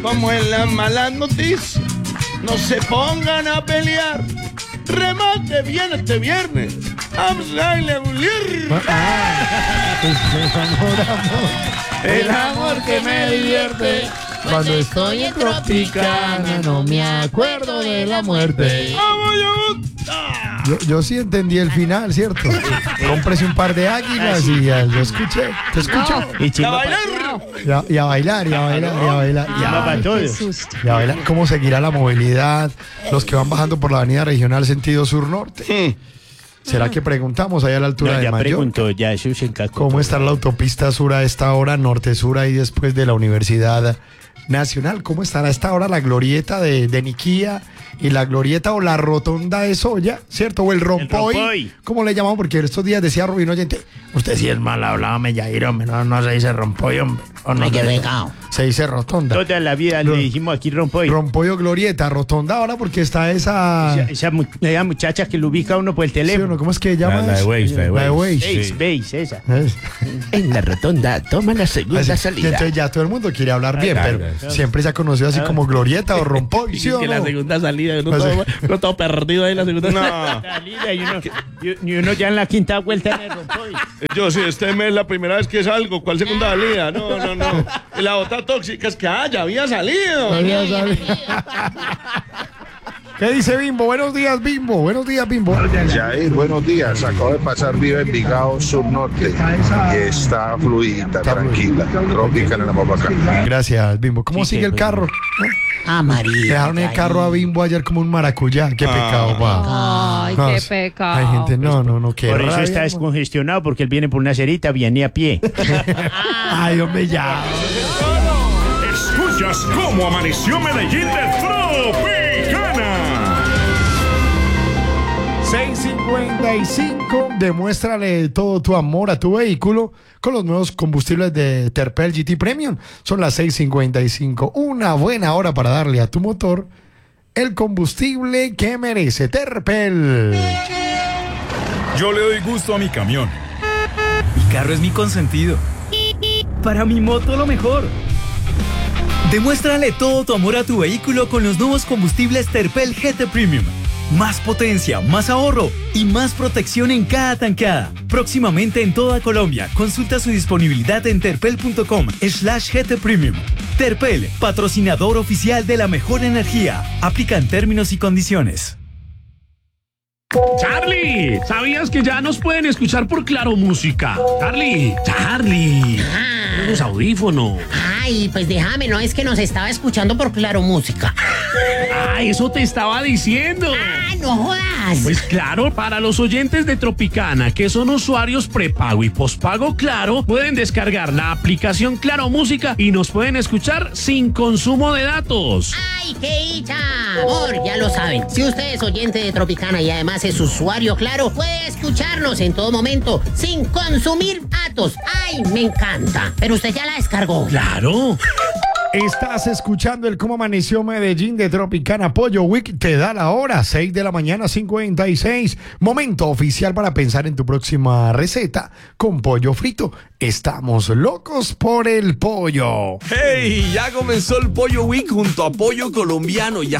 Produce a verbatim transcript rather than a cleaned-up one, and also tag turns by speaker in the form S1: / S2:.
S1: como en las malas noticias. No se pongan a pelear. Remate bien este viernes.
S2: El amor que me divierte. Cuando estoy en Tropicana no me acuerdo de la muerte.
S3: Yo, yo sí entendí el final, ¿cierto? Cómprese un par de águilas y ya, yo escuché. ¿Te escucho?
S1: Y a bailar.
S3: Y a, y a bailar, y a bailar, y a bailar. Y a,
S4: para todos.
S3: y a bailar. ¿Cómo seguirá la movilidad? Los que van bajando por la avenida regional sentido sur-norte. ¿Será que preguntamos allá a la altura
S4: No,
S3: de
S4: ya
S3: Mallorca?
S4: preguntó, ya eso se encascó.
S3: ¿Cómo está la autopista sur a esta hora, norte-sur, ahí después de la Universidad Nacional? ¿Cómo estará a esta hora la glorieta de, de Niquía y la glorieta o la rotonda de Soya, ¿cierto? O el rompoy,
S4: El rompoy.
S3: ¿cómo le llamamos? Porque estos días decía Rubín Oyente, usted sí es mal hablado, me Yair, hombre, no, no se dice rompoy, hombre. O no,
S2: Ay, qué
S3: se,
S2: pecado.
S3: se dice rotonda.
S4: Toda la vida
S3: Ro-
S4: le dijimos aquí rompoy.
S3: Rompoy o glorieta, rotonda ahora porque está esa...
S4: Esa, esa, mu- esa muchacha que lo ubica uno por el
S3: ¿Sí o
S4: teléfono.
S3: no? ¿Cómo es que llama?
S5: La- la de
S3: eso?
S5: Waze, la de
S3: La de
S5: Waze.
S3: Waze.
S4: Veis, veis, esa.
S3: Es-
S2: En la rotonda, toma la segunda
S3: Así, y
S2: salida.
S3: entonces ya todo el mundo quiere hablar bien,
S5: claro,
S3: pero
S5: claro.
S3: siempre se ha conocido así como glorieta o rompoy, ¿sí o
S6: que la
S3: no?
S6: segunda salida, uno
S3: Pues
S6: todo, uno todo perdido ahí en la segunda
S1: No.
S4: Salida, y, uno, y- y uno ya en la quinta vuelta en el rompoy.
S1: Yo sí, este mes es la primera vez que salgo. ¿Cuál segunda salida? No, no, no. Y la otra tóxica es que, ah, ya había salido.
S3: Había salido. ¿Qué dice Bimbo? Buenos días, Bimbo. Buenos días, Bimbo.
S7: Jair, buenos días. Acabo de pasar Viva Envigado Sur Norte y está fluida, tranquila. Tropicana en la Papacá.
S3: Gracias, Bimbo. ¿Cómo
S4: Sí,
S3: sigue
S4: que
S3: el
S4: fue-
S3: carro?
S2: Ah, María.
S3: Dejaron el carro a Bimbo ayer como un maracuyá. Qué pecado, pa.
S8: Ay,
S3: No,
S8: qué
S3: sí.
S8: pecado.
S3: Hay gente, no, no, no, qué
S4: Por eso
S3: rabia,
S4: está
S3: ¿no?
S4: descongestionado, porque él viene por una cerita, viene a pie.
S3: Ay, hombre, ya.
S9: Escuchas cómo amaneció Medellín de Tropicana.
S3: seis cincuenta y cinco, demuéstrale todo tu amor a tu vehículo con los nuevos combustibles de Terpel G T Premium. Son las seis cincuenta y cinco, una buena hora para darle a tu motor el combustible que merece. Terpel.
S9: Yo le doy gusto a mi camión.
S10: Mi carro es mi consentido. Para mi moto lo mejor. Demuéstrale todo tu amor a tu vehículo con los nuevos combustibles Terpel G T Premium. Más potencia, más ahorro y más protección en cada tanqueada. Próximamente en toda Colombia. Consulta su disponibilidad en terpel.com slash GT Premium. Terpel, patrocinador oficial de la mejor energía. Aplican términos y condiciones.
S6: Charlie, ¿sabías que ya nos pueden escuchar por Claro Música? Charlie, Charlie, los audífonos.
S2: Ay, pues déjame, no es que nos estaba escuchando por Claro Música.
S6: Ah, eso te estaba diciendo.
S2: Ah, no jodas.
S6: Pues claro, para los oyentes de Tropicana, que son usuarios prepago y pospago Claro, pueden descargar la aplicación Claro Música y nos pueden escuchar sin consumo de datos.
S2: ¡Ay, qué dicha! Amor, ya lo saben. Si usted es oyente de Tropicana y además es usuario Claro, puede escucharnos en todo momento sin consumir datos. ¡Ay, me encanta! Pero usted ya la descargó.
S6: Claro.
S3: Estás escuchando el Cómo Amaneció Medellín de Tropicana. Pollo Week te da la hora, seis de la mañana, cincuenta y seis. Momento oficial para pensar en tu próxima receta con pollo frito. Estamos locos por el pollo.
S11: ¡Hey! Ya comenzó el Pollo Week junto a Pollo Colombiano. Ya